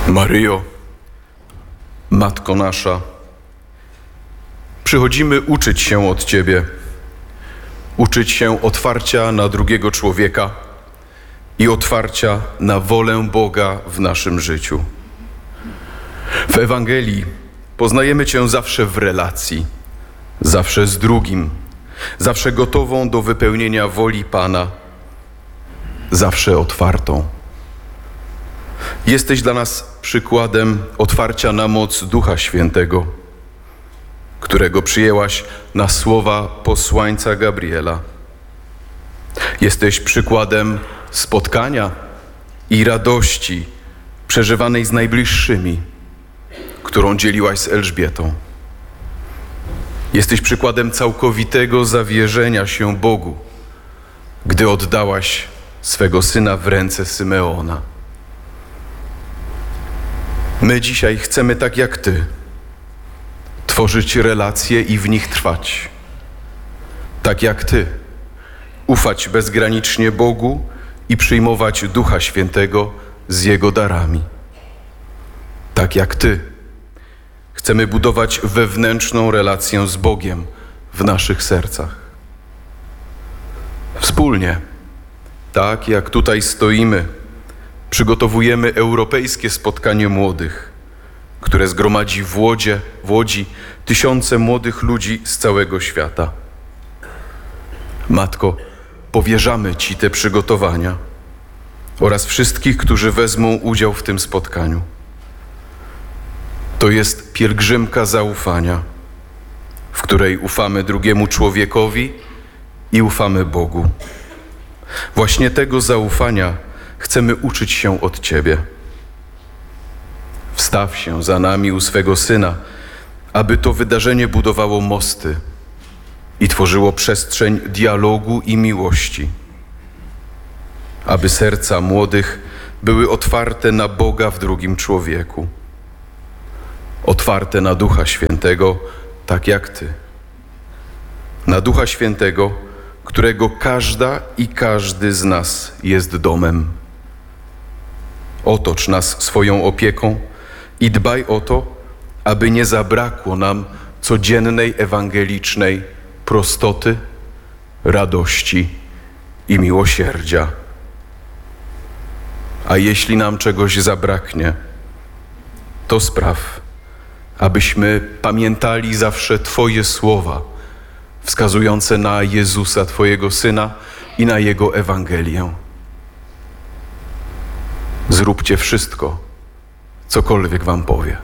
Maryjo, Matko nasza, przychodzimy uczyć się od Ciebie, uczyć się otwarcia na drugiego człowieka i otwarcia na wolę Boga w naszym życiu. W Ewangelii poznajemy Cię zawsze w relacji, zawsze z drugim, zawsze gotową do wypełnienia woli Pana, zawsze otwartą. Jesteś dla nas przykładem otwarcia na moc Ducha Świętego, którego przyjęłaś na słowa posłańca Gabriela. Jesteś przykładem spotkania i radości przeżywanej z najbliższymi, którą dzieliłaś z Elżbietą. Jesteś przykładem całkowitego zawierzenia się Bogu, gdy oddałaś swego Syna w ręce Symeona. My dzisiaj chcemy tak jak Ty tworzyć relacje i w nich trwać. Tak jak Ty ufać bezgranicznie Bogu i przyjmować Ducha Świętego z Jego darami. Tak jak Ty chcemy budować wewnętrzną relację z Bogiem w naszych sercach. Wspólnie, tak jak tutaj stoimy, przygotowujemy europejskie spotkanie młodych, które zgromadzi w Łodzi tysiące młodych ludzi z całego świata. Matko, powierzamy Ci te przygotowania oraz wszystkich, którzy wezmą udział w tym spotkaniu. To jest pielgrzymka zaufania, w której ufamy drugiemu człowiekowi i ufamy Bogu. Właśnie tego zaufania chcemy uczyć się od Ciebie. Wstaw się za nami u swego Syna, aby to wydarzenie budowało mosty i tworzyło przestrzeń dialogu i miłości. Aby serca młodych były otwarte na Boga w drugim człowieku. Otwarte na Ducha Świętego, tak jak Ty. Na Ducha Świętego, którego każda i każdy z nas jest domem. Otocz nas swoją opieką i dbaj o to, aby nie zabrakło nam codziennej ewangelicznej prostoty, radości i miłosierdzia. A jeśli nam czegoś zabraknie, to spraw, abyśmy pamiętali zawsze Twoje słowa, wskazujące na Jezusa, Twojego Syna i na Jego Ewangelię. Zróbcie wszystko, cokolwiek Wam powie.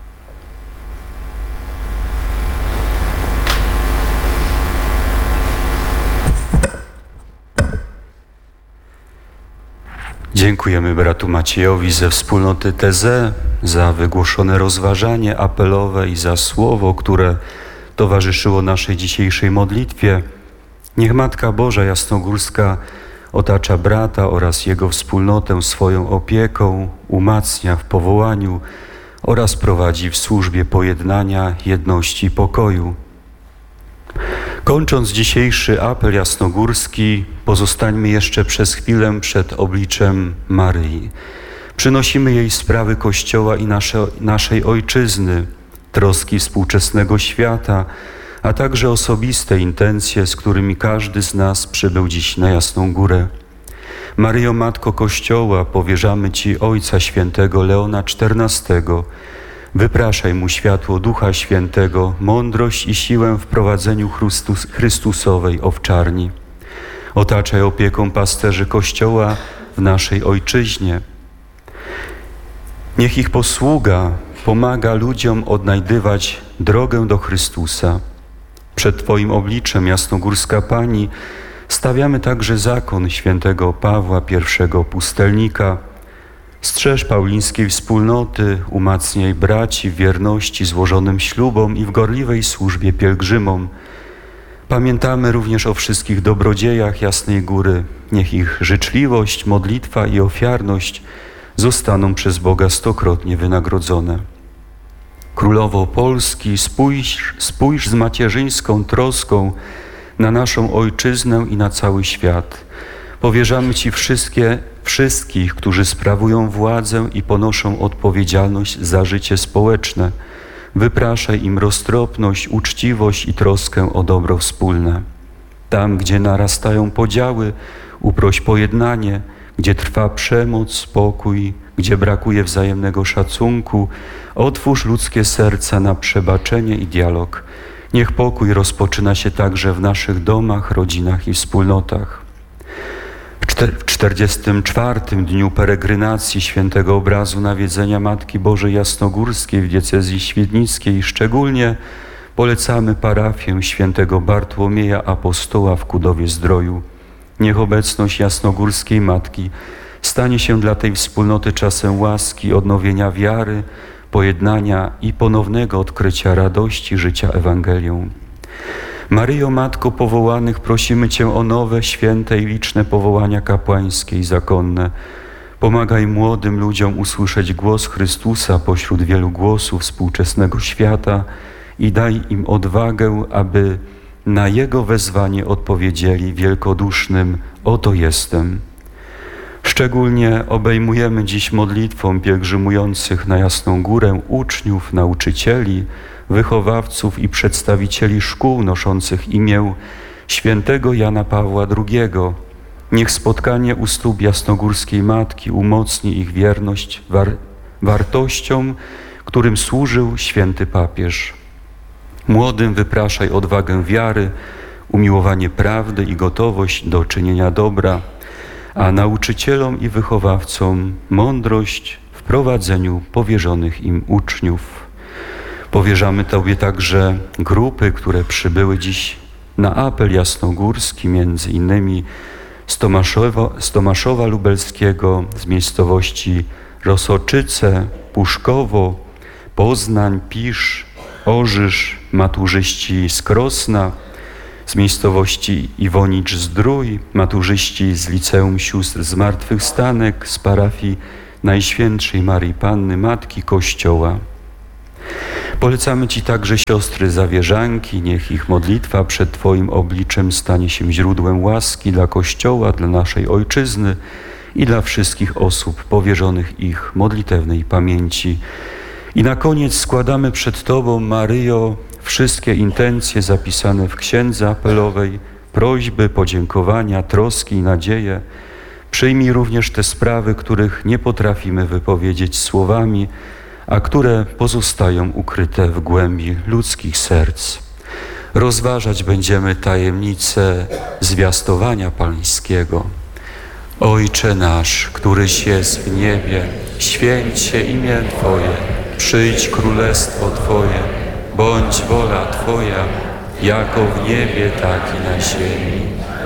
Dziękujemy bratu Maciejowi ze wspólnoty TZ za wygłoszone rozważanie apelowe i za słowo, które towarzyszyło naszej dzisiejszej modlitwie. Niech Matka Boża Jasnogórska otacza brata oraz jego wspólnotę swoją opieką, umacnia w powołaniu oraz prowadzi w służbie pojednania, jedności i pokoju. Kończąc dzisiejszy apel jasnogórski, pozostańmy jeszcze przez chwilę przed obliczem Maryi. Przynosimy jej sprawy Kościoła i naszej Ojczyzny, troski współczesnego świata, a także osobiste intencje, z którymi każdy z nas przybył dziś na Jasną Górę. Maryjo, Matko Kościoła, powierzamy Ci Ojca Świętego Leona XIV. Wypraszaj mu światło Ducha Świętego, mądrość i siłę w prowadzeniu Chrystusowej owczarni. Otaczaj opieką pasterzy Kościoła w naszej Ojczyźnie. Niech ich posługa pomaga ludziom odnajdywać drogę do Chrystusa. Przed Twoim obliczem, Jasnogórska Pani, stawiamy także zakon świętego Pawła I Pustelnika. Strzeż paulińskiej wspólnoty, umacniaj braci w wierności złożonym ślubom i w gorliwej służbie pielgrzymom. Pamiętamy również o wszystkich dobrodziejach Jasnej Góry. Niech ich życzliwość, modlitwa i ofiarność zostaną przez Boga stokrotnie wynagrodzone. Królowo Polski, spójrz z macierzyńską troską na naszą Ojczyznę i na cały świat. Powierzamy Ci wszystkich, którzy sprawują władzę i ponoszą odpowiedzialność za życie społeczne. Wypraszaj im roztropność, uczciwość i troskę o dobro wspólne. Tam, gdzie narastają podziały, uproś pojednanie, gdzie trwa przemoc, spokój, gdzie brakuje wzajemnego szacunku, otwórz ludzkie serca na przebaczenie i dialog. Niech pokój rozpoczyna się także w naszych domach, rodzinach i wspólnotach. W 44. dniu peregrynacji Świętego Obrazu Nawiedzenia Matki Bożej Jasnogórskiej w diecezji świdnickiej szczególnie polecamy parafię Świętego Bartłomieja Apostoła w Kudowie-Zdroju. Niech obecność Jasnogórskiej Matki stanie się dla tej wspólnoty czasem łaski, odnowienia wiary, pojednania i ponownego odkrycia radości życia Ewangelią. Maryjo, Matko powołanych, prosimy Cię o nowe, święte i liczne powołania kapłańskie i zakonne. Pomagaj młodym ludziom usłyszeć głos Chrystusa pośród wielu głosów współczesnego świata i daj im odwagę, aby na Jego wezwanie odpowiedzieli wielkodusznym: oto jestem. Szczególnie obejmujemy dziś modlitwą pielgrzymujących na Jasną Górę uczniów, nauczycieli, wychowawców i przedstawicieli szkół noszących imię świętego Jana Pawła II. Niech spotkanie u stóp Jasnogórskiej Matki umocni ich wierność wartościom, którym służył święty papież. Młodym wypraszaj odwagę wiary, umiłowanie prawdy i gotowość do czynienia dobra, a nauczycielom i wychowawcom mądrość w prowadzeniu powierzonych im uczniów. Powierzamy Tobie także grupy, które przybyły dziś na apel jasnogórski, między innymi z Tomaszowa Lubelskiego, z miejscowości Rosoczyce, Puszkowo, Poznań, Pisz, Orzysz, maturzyści z Krosna, z miejscowości Iwonicz-Zdrój, maturzyści z Liceum Sióstr Zmartwychwstanek, z parafii Najświętszej Maryi Panny, Matki Kościoła. Polecamy Ci także siostry zawierzanki, niech ich modlitwa przed Twoim obliczem stanie się źródłem łaski dla Kościoła, dla naszej Ojczyzny i dla wszystkich osób powierzonych ich modlitewnej pamięci. I na koniec składamy przed Tobą, Maryjo, wszystkie intencje zapisane w księdze apelowej, prośby, podziękowania, troski i nadzieje. Przyjmij również te sprawy, których nie potrafimy wypowiedzieć słowami, a które pozostają ukryte w głębi ludzkich serc. Rozważać będziemy tajemnicę zwiastowania Pańskiego. Ojcze nasz, któryś jest w niebie, święć się imię Twoje, przyjdź królestwo Twoje, bądź wola Twoja, jako w niebie, tak i na ziemi.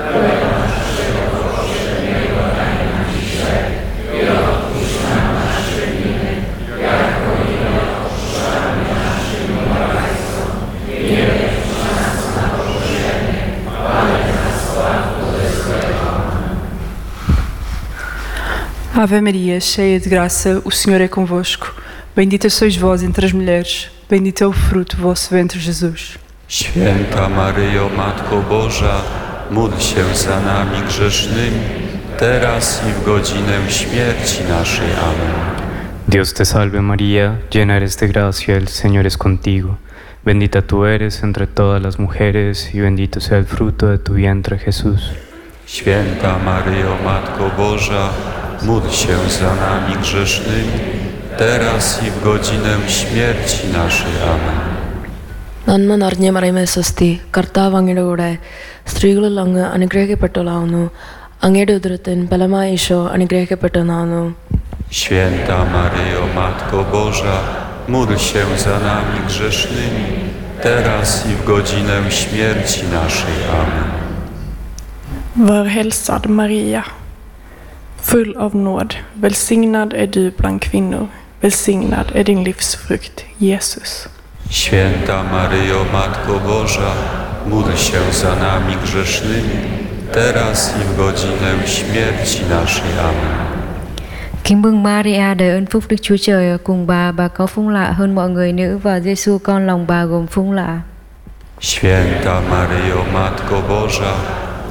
Ave Maria, cheia de graça, o Senhor é convosco. Bendita sois vós entre as mulheres, bendito é o fruto do vosso ventre, Jesus. Święta Maryjo, Matko Boża, módl się za nami grzesznymi, teraz i w godzinę śmierci naszej. Amen. Dios te salve María, llena eres de gracia, el Señor es contigo. Bendita tú eres entre todas las mujeres y bendito sea el fruto de tu vientre, Jesús. Święta Maryjo, Matko Boża, módl się za nami grzesznymi, teraz i w godzinę śmierci naszej. Amen. നന്മ നിറഞ്ഞ മറിയമേ സ്വസ്തി, കർത്താവ് അങ്ങയുടെ കൂടെ സ്ത്രീകളിൽ അങ്ങ് അനുഗ്രഹിക്കപ്പെട്ടവളാവുന്നു. അങ്ങയുടെ ഉദരത്തിൻ ഫലമായ ഈശോ അനുഗ്രഹിക്കപ്പെട്ടവനാവുന്നു. Święta Maryjo, Matko Boża, módl się za nami grzesznymi, teraz i w godzinę śmierci naszej. Amen. Var hälsad Maria, full av nåd, välsignad är du bland kvinnor, välsignad är din livsfrukt, Jesus. Święta Maryjo, Matko Boża, módl się za nami grzesznymi, teraz i w godzinę śmierci naszej. Amen. Kính mừng Maria, đầy ơn phúc, Đức Chúa Trời ở cùng bà có phúc lạ hơn mọi người nữ và Giêsu con lòng bà gồm phúc lạ. Święta Maryjo, Matko Boża,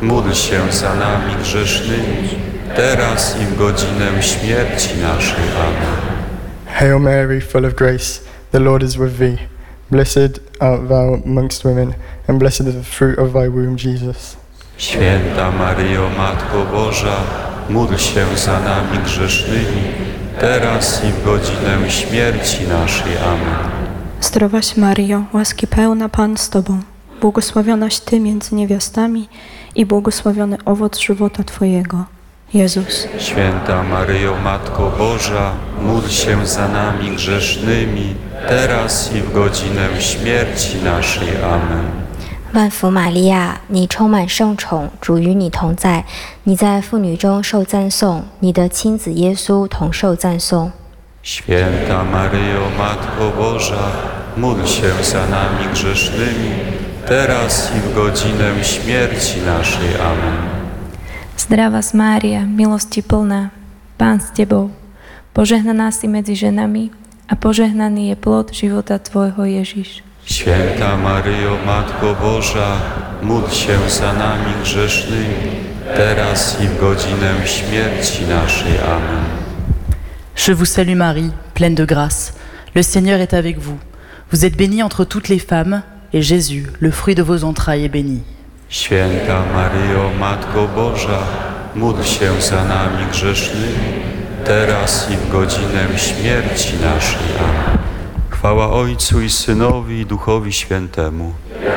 módl się za nami grzesznymi, teraz i w godzinę śmierci naszej. Amen. Hail Mary, full of grace, the Lord is with thee. Blessed art thou amongst women, and blessed is the fruit of thy womb, Jesus. Święta Maryjo, Matko Boża, módl się za nami grzesznymi, teraz i w godzinę śmierci naszej. Amen. Zdrowaś Maryjo, łaski pełna Pan z Tobą, błogosławionaś Ty między niewiastami i błogosławiony owoc żywota Twojego, Jezus. Święta Maryjo, Matko Boża, módl się za nami grzesznymi, teraz i w godzinę śmierci naszej. Amen. 万福玛利亚，你充满圣宠，主与你同在，你在妇女中受赞颂，你的亲子耶稣同受赞颂。 Święta Maryjo, Matko Boża, módl się za nami grzesznymi, teraz i w godzinę śmierci naszej. Amen. Zdravá Mária, milosti plná, Pán s Tebou, požehnaná si medzi ženami a požehnaný je plod života Tvojho Ježiš. Święta Maryjo, Matko Boża, módl się za nami grzesznymi, teraz i w godzinę śmierci naszej. Amen. Je vous salue Marie, pleine de grâce. Le Seigneur est avec vous. Vous êtes bénie entre toutes les femmes, et Jésus, le fruit de vos entrailles, est béni. Święta Maryjo, Matko Boża, módl się za nami grzesznymi, teraz i w godzinę śmierci naszej. Amen. Chwała Ojcu i Synowi i Duchowi Świętemu.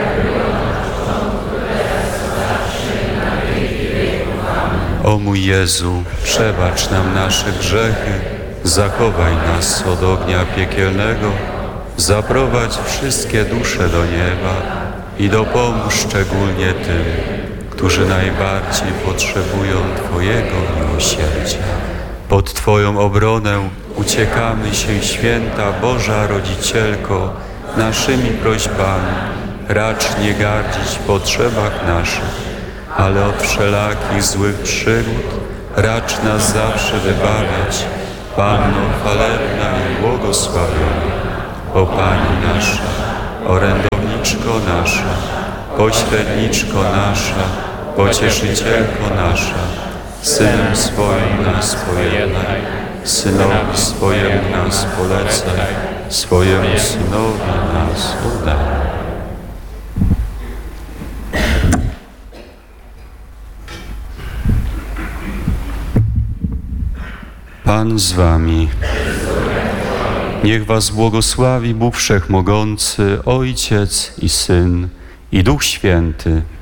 O mój Jezu, przebacz nam nasze grzechy, zachowaj nas od ognia piekielnego, zaprowadź wszystkie dusze do nieba i dopomóż szczególnie tym, którzy najbardziej potrzebują Twojego miłosierdzia. Pod Twoją obronę uciekamy się, Święta Boża Rodzicielko, naszymi prośbami. Racz nie gardzić w potrzebach naszych, ale od wszelakich złych przygód racz nas zawsze wybawiać. Panno chwalebna i błogosławiona, o Pani nasza, orędowniczko nasza, pośredniczko nasza, pocieszycielko nasza, Synem swoim nas pojednaj, Synowi swojemu nas polecaj, swojemu Synowi nas oddaj. Pan z wami. Niech was błogosławi Bóg Wszechmogący, Ojciec i Syn, i Duch Święty.